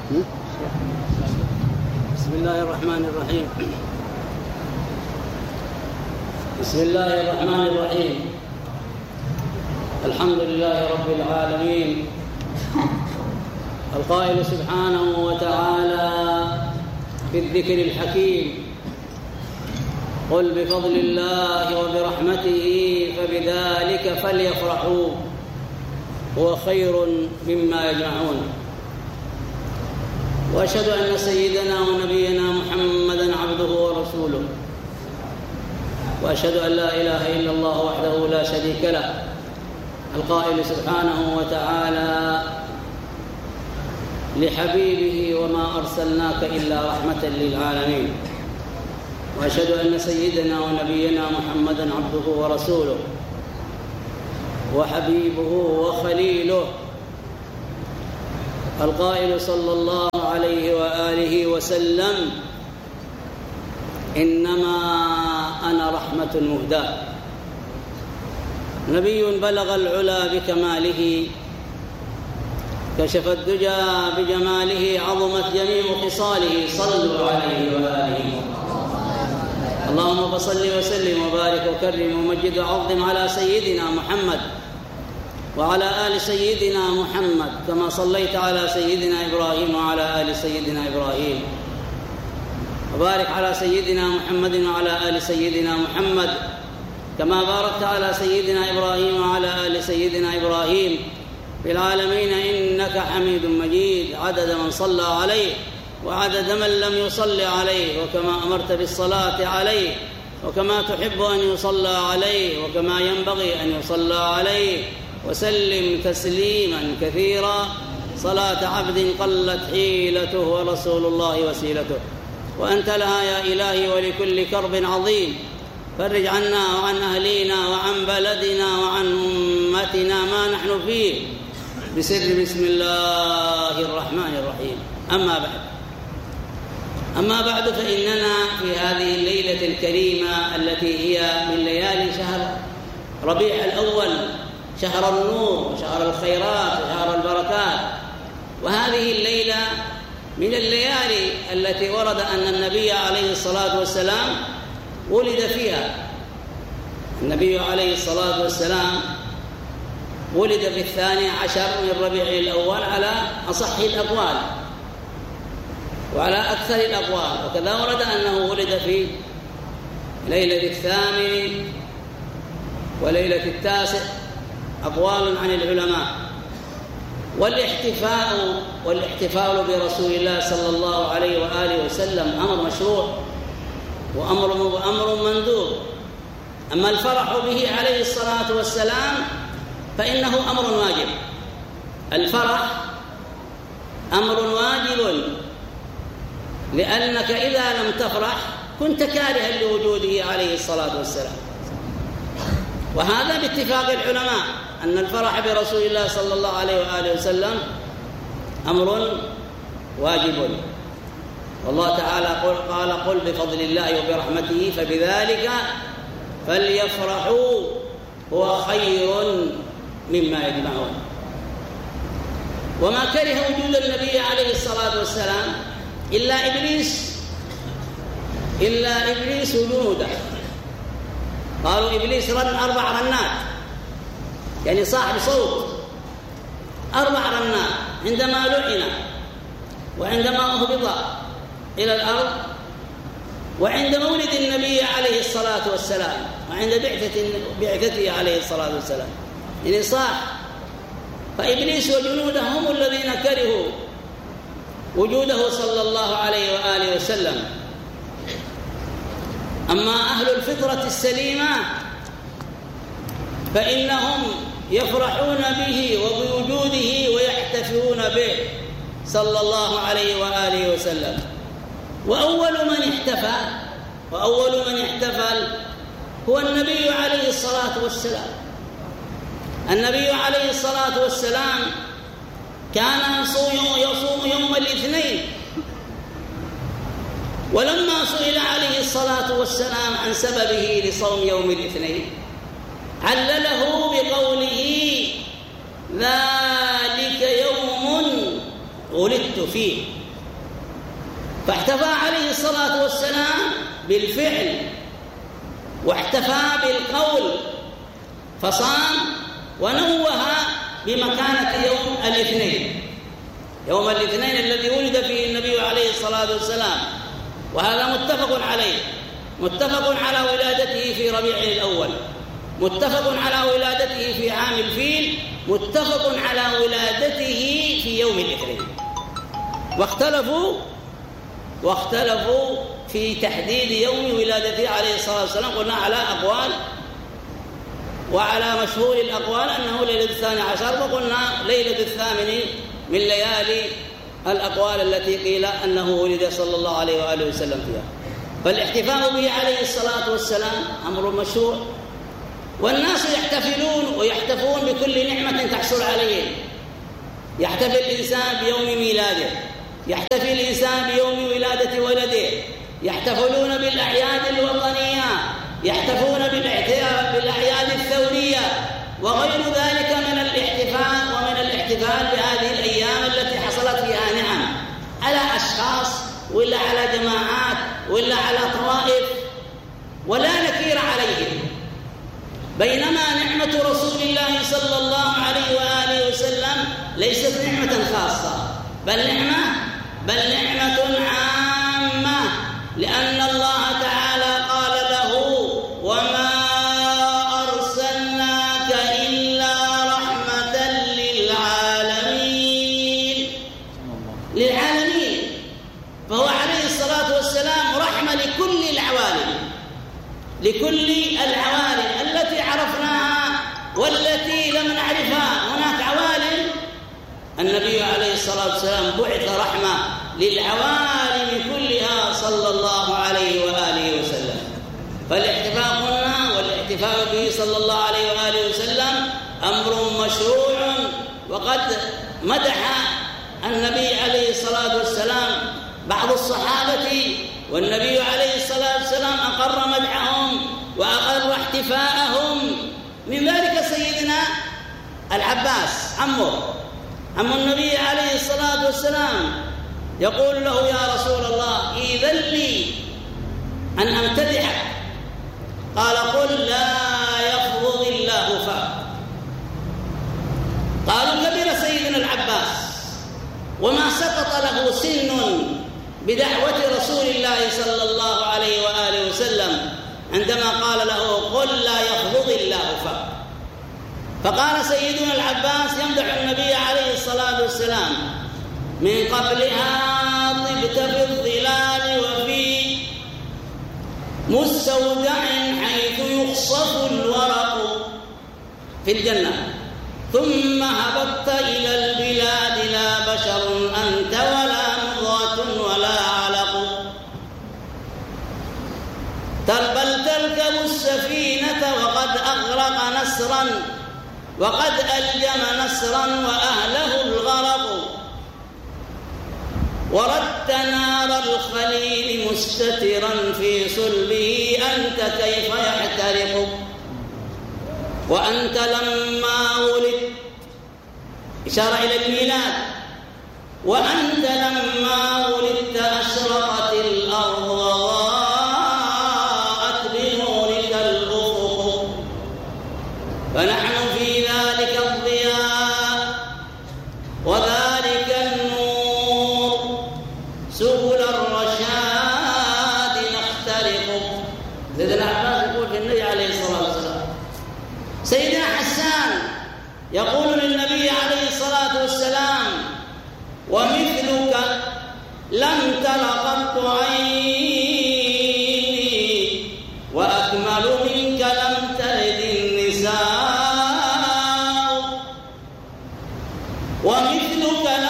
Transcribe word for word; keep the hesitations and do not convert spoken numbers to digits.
بسم الله الرحمن الرحيم. بسم الله الرحمن الرحيم. الحمد لله رب العالمين، القائل سبحانه وتعالى في الذكر الحكيم: قل بفضل الله وبرحمته فبذلك فليفرحوا هو خير مما يجمعون. وأشهد أن سيدنا ونبينا محمدًا عبده ورسوله، وأشهد أن لا إله إلا الله وحده لا شريك له، القائل سبحانه وتعالى لحبيبه: وما أرسلناك إلا رحمة للعالمين. وأشهد أن سيدنا ونبينا محمدًا عبده ورسوله وحبيبه وخليله، القائل صلى الله عليه وآله وسلم: إنما أنا رحمة مهداة. نبي بلغ العلا بكماله، كشف الدجى بجماله، عظمت جميع خصاله، صلوا عليه وآله. اللهم فصل وسلم وبارك وكرم ومجد وعظم على سيدنا محمد وعلى آل سيدنا محمد، كما صليت على سيدنا إبراهيم وعلى آل سيدنا إبراهيم، وبارك على سيدنا محمد وعلى آل سيدنا محمد، كما باركت على سيدنا إبراهيم وعلى آل سيدنا إبراهيم في العالمين إنك حميد مجيد، عدد من صلى عليه وعدد من لم يصل عليه، وكما أمرت بالصلاة عليه، وكما تحب أن يصلى عليه، وكما ينبغي أن يصلى عليه، وسلم تسليما كثيرا، صلاة عبد قلت حيلته ورسول الله وسيلته. وأنت لها يا إلهي ولكل كرب عظيم، فرج عنا وعن أهلينا وعن بلدنا وعن أمتنا ما نحن فيه، بسر بسم الله الرحمن الرحيم. أما بعد أما بعد فإننا في هذه الليلة الكريمة التي هي من ليالي شهر ربيع الأول، شهر النور وشهر الخيرات وشهر البركات، وهذه الليلة من الليالي التي ورد أن النبي عليه الصلاة والسلام ولد فيها. النبي عليه الصلاة والسلام ولد في الثاني عشر من ربيع الأول على أصح الأقوال وعلى أكثر الأقوال، وكذا ورد أنه ولد في ليلة الثامن وليلة التاسع، أقوال عن العلماء. والاحتفاء والاحتفال برسول الله صلى الله عليه وآله وسلم أمر مشروع وأمر أمر مندوب. أما الفرح به عليه الصلاة والسلام فإنه أمر واجب. الفرح أمر واجب، لأنك إذا لم تفرح كنت كارها لوجوده عليه الصلاة والسلام. وهذا باتفاق العلماء أن الفرح برسول الله صلى الله عليه وآله وسلم أمر واجب. والله تعالى قال: قل بفضل الله وبرحمته فبذلك فليفرحوا هو خير مما يجمعون. وما كره وجود النبي عليه الصلاة والسلام إلا إبليس إلا إبليس وجنوده. قالوا إبليس رن أربع رنات، يعني صاحب صوت أربع رنات عندما لعن، وعندما أهبط إلى الأرض، وعند مولد النبي عليه الصلاة والسلام، وعند بعثته عليه الصلاة والسلام، يعني صاح. فإبليس وجنوده هم الذين كرهوا وجوده صلى الله عليه وآله وسلم. أما أهل الفطرة السليمة فإنهم يفرحون به وبوجوده ويحتفلون به صلى الله عليه وآله وسلم. وأول من احتفى وأول من احتفل هو النبي عليه الصلاة والسلام. النبي عليه الصلاة والسلام كان يصوم يوم الاثنين، ولما سئل عليه الصلاة والسلام عن سببه لصوم يوم الاثنين علله بقوله: ذلك يوم ولدت فيه. فاحتفى عليه الصلاة والسلام بالفعل واحتفى بالقول، فصام ونوه بمكانة يوم الاثنين، يوم الاثنين الذي ولد فيه النبي عليه الصلاة والسلام، وهذا متفق عليه، متفق على ولادته في ربيع الأول، متفق على ولادته في عام الفيل، متفق على ولادته في يوم الاثنين. واختلفوا واختلفوا في تحديد يوم ولادته عليه الصلاة والسلام، قلنا على أقوال، وعلى مشهور الأقوال أنه ليلة الثاني عشر، وقلنا ليلة الثامن من ليالي الأقوال التي قيل أنه ولد صلى الله عليه وآله وسلم فيها. فالاحتفاء به عليه الصلاة والسلام أمر مشروع، والناس يحتفلون ويحتفون بكل نعمة تحصل عليهم. يحتفل الإنسان بيوم ميلاده، يحتفل الإنسان بيوم ولادة ولده، يحتفلون بالأعياد الوطنية، يحتفون بالأعياد الثورية وغير ذلك من الاحتفال ومن الاحتفال بهذه الأيام التي حصلت فيها نعم على أشخاص ولا على جماعات ولا على طوائف، ولا نكير عليهم. بينما نعمة رسول الله صلى الله عليه وآله وسلم ليست نعمة خاصة، بل نعمة بل نعمة عامة، لأن الله تعالى قال له: وما أرسلناك إلا رحمة للعالمين للعالمين فهو عليه الصلاة والسلام رحمة لكل العوالم، لكل العوالم التي عرفناها والتي لم نعرفها. هناك عوالم النبي عليه الصلاة والسلام بعث رحمة للعوالم كلها صلى الله عليه وآله وسلم. فالاحتفاء قلنا والاحتفاء به صلى الله عليه وآله وسلم أمر مشروع، وقد مدح النبي عليه الصلاة والسلام بعض الصحابة، والنبي عليه الصلاة والسلام أقر مدحهم وأقر احتفاءهم. من ذلك سيدنا العباس عمه عم النبي عليه الصلاة والسلام يقول له: يا رسول الله إذن لي أن أمتدحك. قال: قل لا يفضل الله فاك. قالوا: كبر سيدنا العباس وما سقط له سن بدعوة رسول الله صلى الله عليه وآله وسلم عندما قال له: قل لا يفضل الله فاك. فقال سيدنا العباس يمدح النبي عليه الصلاة والسلام: من قبلها طبت في الظلال وفي مستودع حيث يخصف الورق في الجنة، ثم هبطت إلى البلاد لا بشر أنت ولا مضغة ولا علق، بل تركب السفينة وقد أغرق نسرا وقد ألجم نسرا وأهله الغرق، وردت نار الخليل مستترا في صلبه أنت كيف يحترق، وأنت لما ولدت إشارة إلى الميلاد، وأنت لما ولدت أشرقت الأرض وضاءت بنورك الأفق، فنحن في ذلك الضياء وذلك النور سبل الرشاد نخترق. سيدنا عباس يقول في النبي عليه الصلاة والسلام. سيدنا حسان يقول للنبي عليه الصلاة والسلام: ومثلك لم تر قط عيني وأكمل من